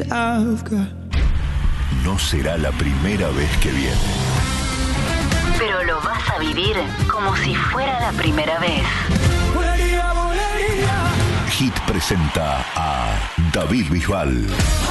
I've got. No será la primera vez que viene, pero lo vas a vivir como si fuera la primera vez. Volaría, volaría. Hit presenta a David Bisbal.